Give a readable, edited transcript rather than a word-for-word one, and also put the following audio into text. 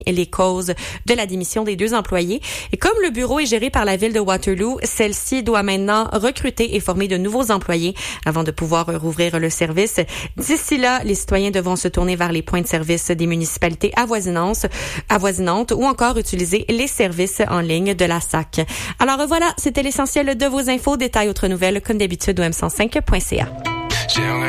les causes de la démission des 2 employés. Et comme le bureau est géré par la ville de Waterloo, celle-ci doit maintenant recruter et former de nouveaux employés avant de pouvoir rouvrir le service. D'ici là, les citoyens devront se tourner vers les points de service des municipalités avoisinantes ou encore utiliser les services en ligne de la SAC. Alors voilà, c'était l'essentiel de vos infos. Détails, autres nouvelles, comme d'habitude, au m105.ca.